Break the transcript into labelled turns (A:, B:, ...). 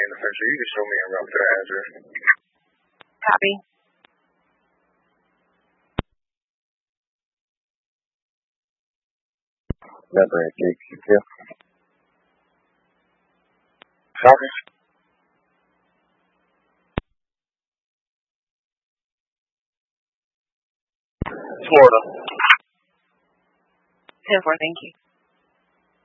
A: in the picture. You can show me a route to the address.
B: Copy.
C: Number 862. Copy. Florida.
B: 10-4, thank you.